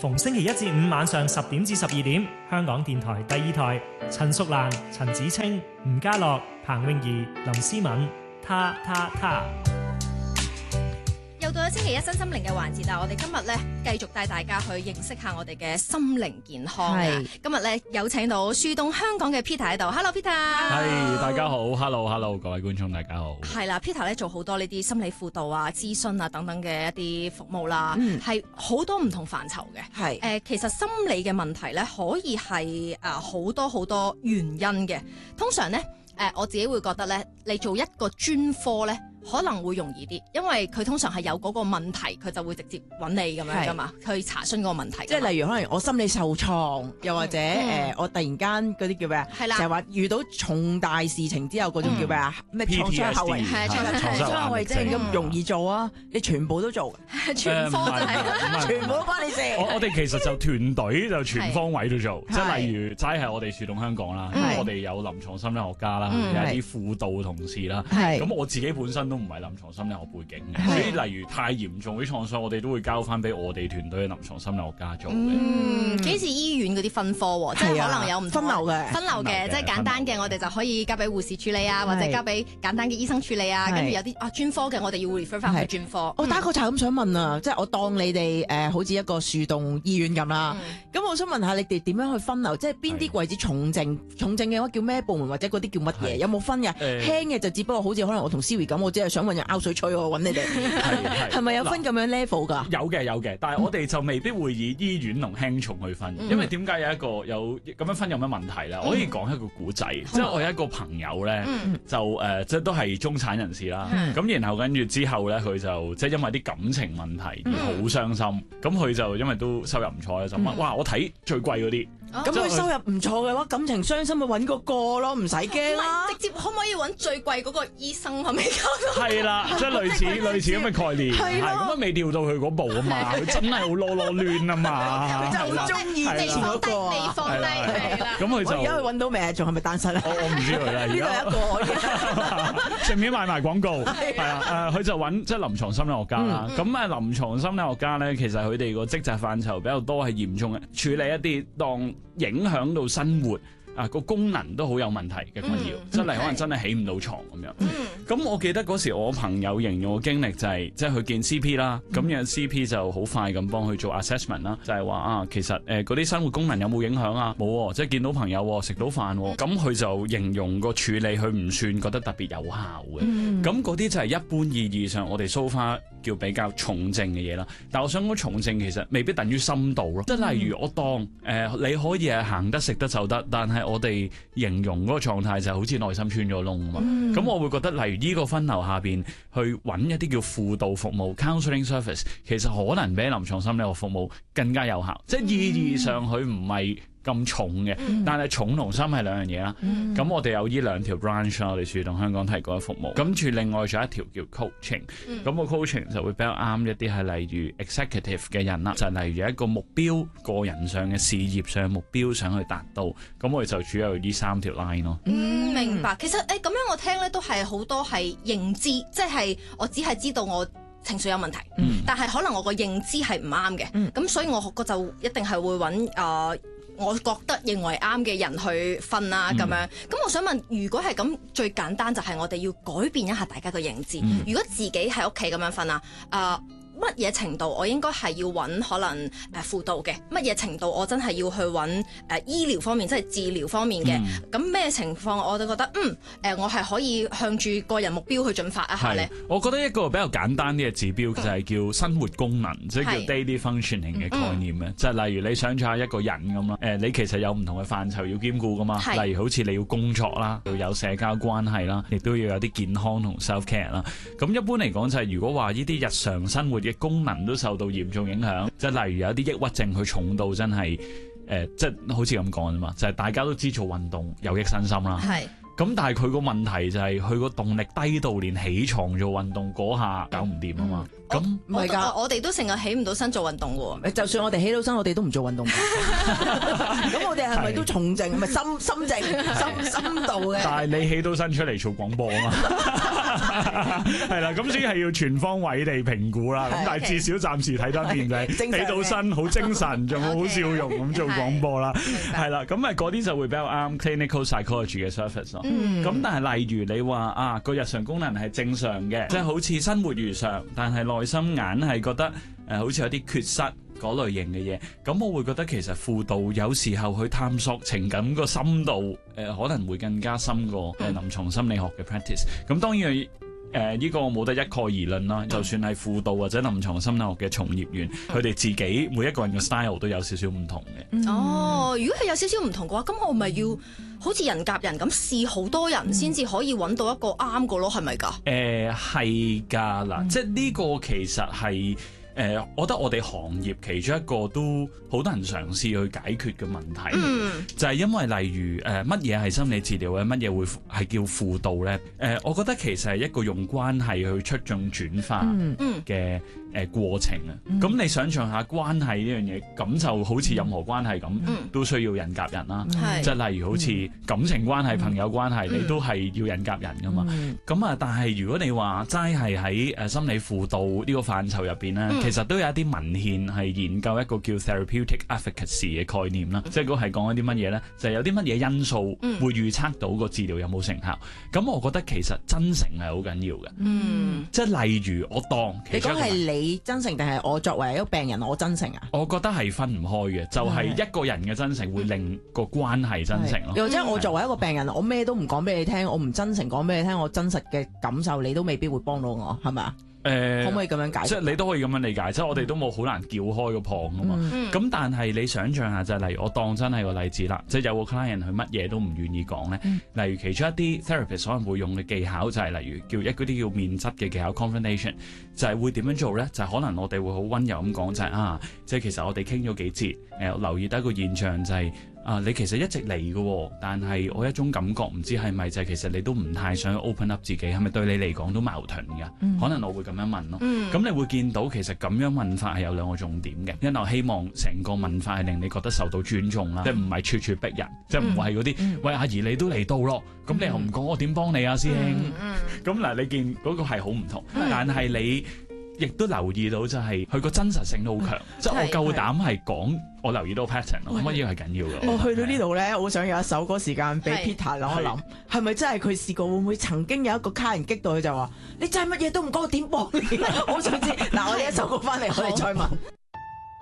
逢星期一至五晚上10點至12點，香港電台第2台，陳淑蘭、陳子清、吳家樂、彭詠儀、林思敏，他。 又到咗星期一身心靈嘅環節啦，我哋今日咧繼續帶大家去認識下我哋嘅心靈健康啊！今日咧有請到樹洞香港嘅 Peter 喺度 ，Hello Peter。 係，大家好 ，Hello， 各位觀眾大家好。 係啦，Peter 咧做好多呢啲心理輔導啊、諮詢啊等等嘅一啲服務啦，係好多唔同範疇嘅。係其實心理嘅問題咧可以係好多原因嘅。通常咧我自己會覺得咧，你做一個專科咧，可能會容易啲，因為佢通常係有嗰個問題，佢就會直接揾你咁樣噶嘛，去查詢嗰個問題。 即係例如可能我心理受創，又或者我突然間嗰啲叫咩啊？係啦，就係話遇到重大事情之後嗰種叫咩啊？咩創傷後遺症？創傷後遺症咁容易做啊？你全部都做， 全科就係全部都關你事。 我哋其實就團隊就全方位都做，即係例如齋係我哋樹洞香港啦，我哋有臨床心理學家啦，有一啲輔導同事啦，咁我自己本身都唔係臨床心理學背景嘅，所以例如太嚴重啲創傷，我哋都會交翻俾我哋團隊嘅臨床心理學家做嘅。 幾似醫院嗰啲分科喎，即係可能有唔同分流嘅， 即係簡單嘅我哋就可以交俾護士處理啊，或者交俾簡單嘅醫生處理啊，跟住有啲專科嘅我哋要 refer 翻去專科。 我打個岔咁想問啊，即係我當你哋好似一個樹洞醫院咁啦，咁我想問下你哋點樣去分流？即係邊啲位置重症嘅話叫咩部門，或者嗰啲叫乜嘢？有冇分嘅？輕嘅就只不過好似可能我同 Siri 咁，我只係想揾人拗水吹我揾你哋，係咪有分咁樣 level 㗎？ 有嘅，但係我哋就未必會以醫院同輕重去分，因為點解有咁樣分有咩問題咧？我可以講一個古仔，即係我有一個朋友咧，就即係都係中產人士啦，咁然後跟住之後咧，佢就即係因為啲感情問題而好傷心，咁佢就因為都收入唔錯咧，就問哇，我睇最貴嗰啲。 咁佢收入唔錯嘅話，感情傷心咪揾個咯，唔使驚啦。 直接可唔可以揾最貴嗰個醫生係咪交到？ 係啦，即係類似咁嘅概念，係咁啊，未調到佢嗰步啊嘛，佢真係好囉囉攣啊嘛， 佢就好中意之前嗰個， 你放低係啦。 咁佢就而家佢揾到未？仲係咪單身啊？ 我唔知佢啦， 呢度有一個順便賣埋廣告，係啊，佢就揾即係臨床心理學家啦。咁臨床心理學家咧，其實佢哋個職責範疇比較多係嚴重嘅處理一啲當影響到生活個功能都好有問題嘅困擾，真係可能真係起唔到床咁樣。咁我記得嗰時我朋友形容嘅經歷就係，即係佢見 CP 啦，咁樣 CP 就好快咁幫佢做 assessment 啦，就係話其實嗰啲生活功能有冇影響啊？冇，即係見到朋友食到飯，咁佢就形容個處理佢唔算覺得特別有效嘅。咁嗰啲就係一般意義上我哋 so far 叫比較重症嘅嘢啦。但我想講重症其實未必等於深度咯，即係例如我當你可以係行得食得走得，但係我哋形容嗰個狀態就好似內心穿咗窿啊嘛。咁我會覺得例如呢個分流下邊去揾一啲叫輔導服務 counseling service， 其實可能比臨床心理學服務更加有效，即係意義上佢唔係咁重嘅，但係重同深係兩樣嘢啦。咁我哋有呢兩條 branch 我哋樹洞香港提供嘅服務。咁住另外仲有一條叫 coaching，咁個 coaching 就會比較啱一啲係例如 executive 嘅人啦，就係例如有一個目標，個人上嘅事業上嘅目標想去達到，咁我哋就主要呢3條 line 咯。 明白。其實咁樣我聽咧都係好多係認知，即係我只係知道我情緒有問題，但係可能我個認知係唔啱嘅，咁所以我就一定係會揾我覺得認為啱嘅人去瞓啊咁樣。咁我想問，如果係咁，最簡單就係我哋要改變一下大家嘅認知。如果自己喺屋企咁樣瞓乜嘢程度我應該係要揾可能輔導嘅，乜嘢程度我真係要去揾醫療方面，即係治療方面嘅。咁咩情況我就覺得我係可以向住個人目標去進發一下咧。 我覺得一個比較簡單啲嘅指標就係叫生活功能，即係叫 daily functioning 嘅概念咧。就係例如你想像一個人咁啦，你其實有唔同嘅範疇要兼顧噶嘛。例如好似你要工作啦，要有社交關係啦，亦都要有啲健康同 self care 啦。咁一般嚟講就係如果話呢啲日常生活嘅功能都受到嚴重影響，即係例如有啲抑鬱症佢重到真係即係好似咁講啊嘛，就係大家都知做運動有益身心啦。咁但係佢個問題就係佢個動力低到連起床做運動嗰下搞唔掂啊嘛。咁唔係㗎， 我哋都成日起唔到身做運動喎。 就算我哋起到身，我哋都唔做運動。咁我哋係咪都重症？唔係深度嘅？ 但係你起到身出嚟做廣播啊嘛。 係啦，咁所以係要全方位地評估啦。咁但係至少暫時睇得見就係起到身，好精神，仲好笑容咁做廣播啦。係啦，咁嗰啲就會比較啱 clinical psychology 嘅 service 咯。咁但係例如你話啊個日常功能係正常嘅，即係好似生活如常，但係內心硬係覺得好似有啲缺失嗰類型嘅嘢，咁我會覺得其實輔導有時候去探索情感個深度，可能會更加深過臨床心理學嘅 practice。咁當然呢個冇得一概而論啦。就算係輔導或者臨床心理學嘅從業員，佢哋自己每一個人嘅 style 都有少少唔同嘅。 哦，如果係有少少唔同嘅話，咁我咪要好似人夾人咁試好多人先至可以揾到一個啱個咯，係咪㗎？ 係㗎啦，即係呢個其實係。我覺得我哋行業其中一個都好多人嘗試去解決嘅問題，就係因為例如乜嘢係心理治療嘅，乜嘢會係叫輔導咧？我覺得其實係一個用關係去促進轉化嘅過程啊。咁你想象下關係呢樣嘢，咁就好似任何關係咁，都需要人夾人啦。即係例如好似感情關係、朋友關係，你都係要人夾人噶嘛。咁啊，但係如果你話齋係喺心理輔導呢個範疇入邊咧，其實都有一啲文獻係研究一個叫 therapeutic efficacy 嘅概念啦，即係嗰係講一啲乜嘢咧？就係有啲乜嘢因素會預測到個治療有冇成效。咁我覺得其實真誠係好緊要嘅。即係例如我當你講係你真誠定係我作為一個病人我真誠啊？ 我覺得係分唔開嘅，就係一個人嘅真誠會令個關係真誠咯。 又或者我作為一個病人，我咩都唔講俾你聽，我唔真誠講俾你聽，我真實嘅感受，你都未必會幫到我，係咪啊？可唔可以咁樣解釋？ 即係你都可以咁樣理解，即係我哋都冇好難撬開個破㗎嘛。咁但係你想象下，就係例如我當真係個例子啦，即係有個 client 佢乜嘢都唔願意講咧。例如其中一啲 therapist 可能會用嘅技巧就係例如叫嗰啲叫面質嘅技巧 confrontation， 就係會點樣做咧？就係可能我哋會好溫柔咁講就係即係其實我哋傾咗幾節，留意到一個現象就係。你其實一直嚟嘅，但係我一種感覺唔知係咪就係其實你都唔太想 open up 自己，係咪對你嚟講都矛盾㗎？可能我會咁樣問咯。咁你會見到其實咁樣問法係有兩個重點嘅，因為我希望成個問法係令你覺得受到尊重啦，即係唔係咄咄逼人，即係唔係嗰啲喂阿姨你都嚟到咯，咁你又唔講我點幫你啊師兄？咁嗱你見嗰個係好唔同，但係你亦都留意到就係佢個真實性都好強，即係我夠膽係講。我留意到 pattern 咯，乜嘢係緊要嘅？ 我去到呢度咧，我想有一首歌時間俾 Peter 諗一諗，係咪真係佢試過？會唔會曾經有一個客人激到佢就話：你真係乜嘢都唔講，我點幫你？我想知。嗱，我哋一首歌翻嚟，我哋再問。